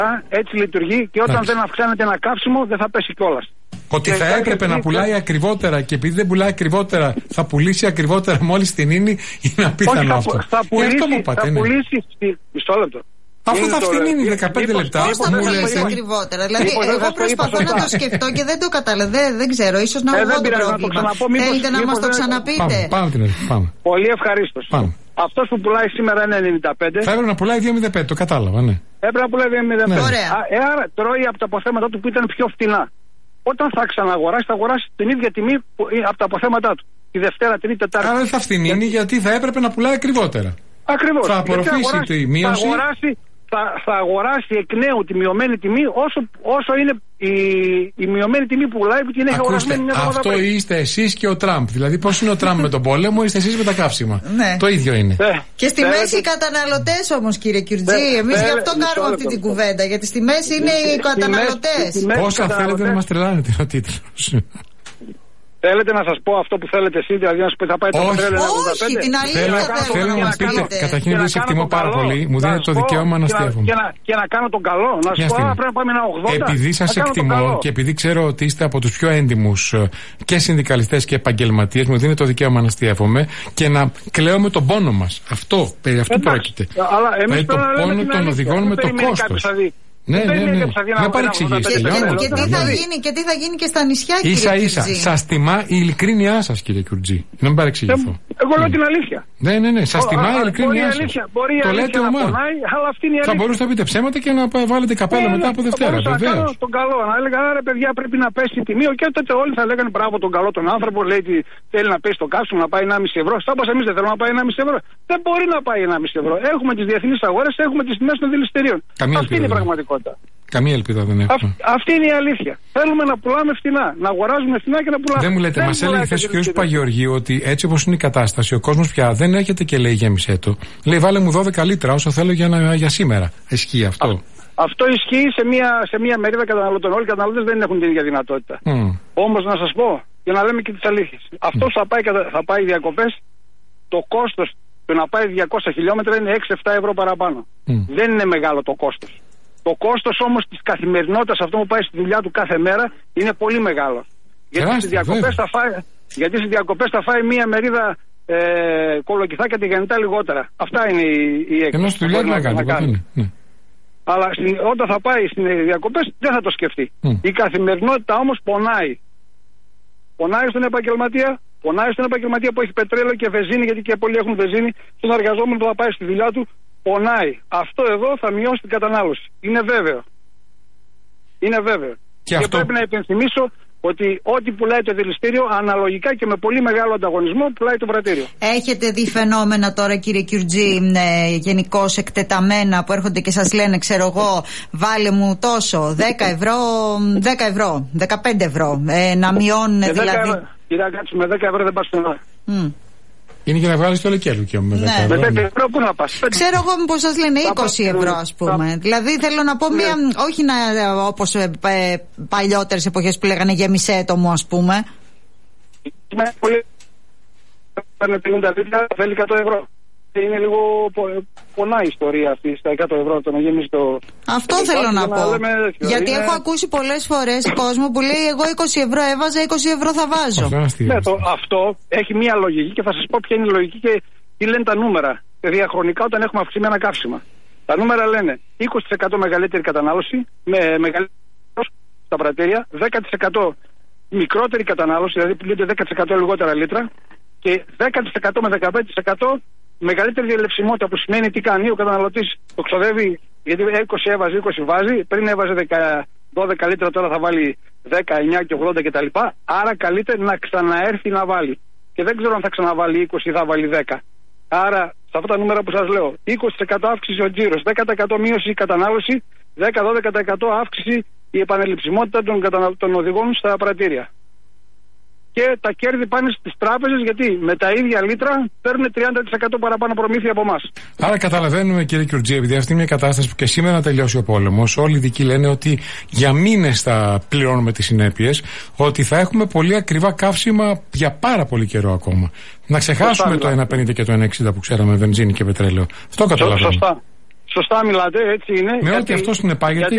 Έτσι λειτουργεί και όταν δεν αυξάνεται ένα καύσιμο δεν θα πέσει κιόλας. Ότι θα έπρεπε να πουλάει ακριβότερα και επειδή δεν πουλάει ακριβότερα θα πουλήσει ακριβότερα μόλις την ίνη, είναι απίθανο αυτό. Θα πουλήσει μισό λεπτό. Αφού θα φθηνίνει 15 λεπτά. Πώς θα πουλήσει ακριβότερα? Δηλαδή, εγώ προσπαθώ να το σκεφτώ και δεν το καταλαβαίνω. Δεν ξέρω, ίσως να έχω το πρόβλημα. Θέλετε να μας το ξαναπείτε? Πάμε. Πολύ ευχαρίστως. Αυτός που πουλάει σήμερα είναι 95. Θα έπρεπε να πουλάει 2,05, το κατάλαβα, ναι. Έπρεπε να πουλάει 2,05. Ωραία. Άρα τρώει από τα αποθέματα του που ήταν πιο φτηνά. Όταν θα ξαναγοράσει, θα αγοράσει την ίδια τιμή από τα αποθέματα του. Τη Δευτέρα, την Τετάρτη. Άρα δεν θα φτηνίνει γιατί θα έπρεπε να πουλάει ακριβότερα. Ακριβώς. Θα απορροφήσει τη μείωση. Θα αγοράσει εκ νέου τη μειωμένη τιμή όσο είναι η μειωμένη τιμή που πουλάει που την έχει αγορασμένη μια εβδομάδα πριν. Αυτό είστε εσείς και ο Τραμπ. Δηλαδή πώς είναι ο Τραμπ με τον πόλεμο, είστε εσείς με τα καύσιμα. Ναι. Το ίδιο είναι. Και στη μέση οι καταναλωτές όμως, κύριε Κιουρτζή. Εμείς γι' αυτό κάνουμε αυτή την κουβέντα. Γιατί στη μέση είναι οι καταναλωτές. Πόσα θέλετε να μας τρελάνετε, είναι ο τίτλος. Θέλετε να σας πω αυτό που θέλετε εσείς, δηλαδή να σας πω θα πάει το πετρέλαιο 85? Όχι, την αλήθεια θέλω να μας πείτε. Καταρχήν δεν σε εκτιμώ πάρα πολύ, μου δίνετε το δικαίωμα να αστείευομαι. Και να κάνω τον καλό, να σας πω πρέπει να πάμε ένα 80. Επειδή σας εκτιμώ και επειδή ξέρω ότι είστε από τους πιο έντιμους και συνδικαλιστές και επαγγελματίες, μου δίνετε το δικαίωμα να αστείευομαι και να κλαίω με τον πόνο μας. Περί αυτού πρόκειται. Με τον πόνο των οδηγών, με το κόστος. Ναι. Να παρεξηγήσετε. Και τι θα γίνει και στα νησιά, κύριε Ίσα Κιουρτζή. σας τιμά η ειλικρίνειά σας, κύριε Κιουρτζή. Να μην παρεξηγηθώ. Εγώ λέω την αλήθεια. Ναι. Σας τιμά η ειλικρίνειά σας. Το λέτε ομά. Θα μπορούσατε να πείτε ψέματα και να βάλετε καπέλο μετά από Δευτέρα. Θα κάνω τον καλό. Να έλεγα, άρα παιδιά πρέπει να πέσει η τιμή. Και τότε όλοι θα λέγανε μπράβο τον καλό τον άνθρωπο. Λέει ότι θέλει να πέσει το καύσιμο να πάει 1,5 ευρώ. Σαν πως εμείς δεν θέλουμε να πάει 1,5 ευρώ. Δεν μπορεί να πάει 1,5 ευρώ. Έχουμε τις διεθνείς αγορές, έχουμε τις τιμές των δηληστηρίων. Αυτή είναι η πραγματικότητα. Καμία ελπίδα δεν έχουμε. Αυτή είναι η αλήθεια. Θέλουμε να πουλάμε φθηνά. Να αγοράζουμε φθηνά και να πουλάμε. Δεν μου λέτε, μας έλεγε χθες ο κ. Παγεωργίου ότι έτσι όπως είναι η κατάσταση, ο κόσμος πια δεν έρχεται και λέει γέμισε το. Λέει βάλε μου 12 λίτρα όσο θέλω για σήμερα. Ισχύει αυτό. Αυτό ισχύει σε μια μερίδα καταναλωτών. Όλοι οι καταναλωτές δεν έχουν την ίδια δυνατότητα. Όμως να σας πω, για να λέμε και τις αλήθειες. Αυτός θα πάει διακοπές, το κόστος του να πάει 200 χιλιόμετρα είναι 6-7 ευρώ παραπάνω. Δεν είναι μεγάλο το κόστος. Το κόστος όμως της καθημερινότητας αυτό που πάει στη δουλειά του κάθε μέρα είναι πολύ μεγάλο. Γιατί στις διακοπές θα φάει μία μερίδα κολοκυθάκια τηγανιτά λιγότερα. Αυτά είναι η έκθεση. Ενώ στη δουλειά να κάνει. Αλλά όταν θα πάει στις διακοπές δεν θα το σκεφτεί. Η καθημερινότητα όμως πονάει. Πονάει στον επαγγελματία που έχει πετρέλαιο και βενζίνη, γιατί και πολλοί έχουν βενζίνη, στον εργαζόμενο που θα πάει στη δουλειά του. Πονάει. Αυτό εδώ θα μειώσει την κατανάλωση. Είναι βέβαιο. Και πρέπει να υπενθυμίσω ότι ό,τι πουλάει το δηληστήριο αναλογικά και με πολύ μεγάλο ανταγωνισμό πουλάει το πρατήριο. Έχετε δει φαινόμενα τώρα, κύριε Κιουρτζή, γενικώς εκτεταμένα που έρχονται και σας λένε, ξέρω εγώ, βάλε μου τόσο, 10 ευρώ, 15 ευρώ, να μειώνουν δηλαδή. Κυρία Κάτση, με 10 ευρώ δεν πας πουθενά. Είναι και να βγάλεις το λεκέλουκιο με 10 ευρώ. Με 10 ευρώ πού να πας? Ξέρω εγώ πως σας λένε 20 ευρώ ας πούμε. Δηλαδή θέλω να πω μία, όχι όπως παλιότερες εποχές που λέγανε γέμισέ το μου ας πούμε. Παίρνει 50 λίτρα, θέλει 100 ευρώ. Είναι λίγο πονά η ιστορία αυτή στα 100 ευρώ το να γεμίσει το. Αυτό θέλω να πω. Γιατί έχω ακούσει πολλές φορές κόσμο που λέει εγώ 20 ευρώ έβαζα, 20 ευρώ θα βάζω. Αυτό έχει μία λογική και θα σας πω ποια είναι η λογική και τι λένε τα νούμερα. Διαχρονικά όταν έχουμε αυξημένα καύσιμα. Τα νούμερα λένε 20% μεγαλύτερη κατανάλωση με μεγαλύτερη στα πρατήρια, 10% μικρότερη κατανάλωση, δηλαδή πουλούνται 10% λιγότερα λίτρα και 10% με 15% μεγαλύτερη διαλευσιμότητα, που σημαίνει τι κάνει ο καταναλωτής, το ξοδεύει, γιατί 20 έβαζε, 20 βάζει, πριν έβαζε 12 λίτρα, τώρα θα βάλει 10, 9 και 80 κτλ. Άρα καλείται να ξαναέρθει να βάλει. Και δεν ξέρω αν θα ξαναβάλει 20 ή θα βάλει 10. Άρα, σε αυτά τα νούμερα που σας λέω, 20% αύξηση ο τζίρος, 10% μείωση η κατανάλωση, 10-12% αύξηση η επανελειψιμότητα των οδηγών στα πρατήρια. Και τα κέρδη πάνε στις τράπεζες, γιατί με τα ίδια λίτρα παίρνουν 30% παραπάνω προμήθεια από εμάς. Άρα καταλαβαίνουμε, κύριε Κιουρτζή, επειδή αυτή είναι μια κατάσταση που και σήμερα να τελειώσει ο πόλεμος, όλοι οι ειδικοί λένε ότι για μήνες θα πληρώνουμε τις συνέπειες, ότι θα έχουμε πολύ ακριβά καύσιμα για πάρα πολύ καιρό ακόμα. Να ξεχάσουμε το 1,50 και το 1,60 που ξέραμε, βενζίνη και πετρέλαιο. Αυτό καταλαβαίνω. Σωστά μιλάτε, έτσι είναι. Με ό,τι αυτό συνεπάγεται.